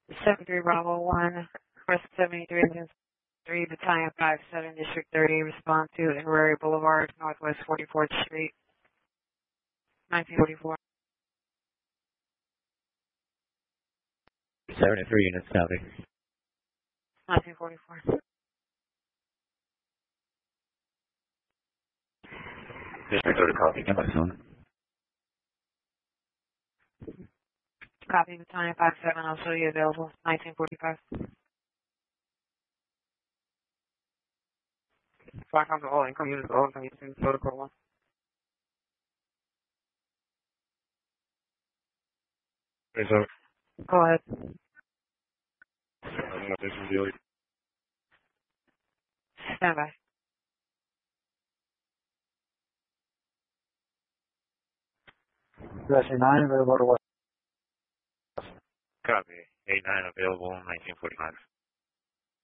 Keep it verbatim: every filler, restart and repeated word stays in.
seventy-three Bravo one, Crest seventy-three, three, Battalion five seven, District thirty, respond to Inverary Boulevard, Northwest forty-fourth Street, nineteen forty-four. seventy-three units, copy. nineteen forty-four. District thirty, copy. Get my phone. Copy, Battalion five seven, I'll show you available, nineteen forty-five. Fly comes to all income units, all income units, protocol one. Hey, sir. Go ahead. I don't know if this is Billy. Stand by. U S A nine, available to what? Copy. eight nine available, nineteen forty-five.